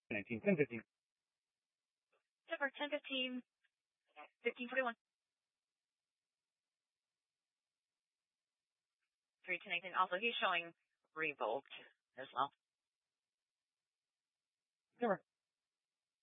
19, 10, 15. Timber, 10, 15, 15, 41. 3 to Nathan. Also, he's showing Revolt as well. Timber.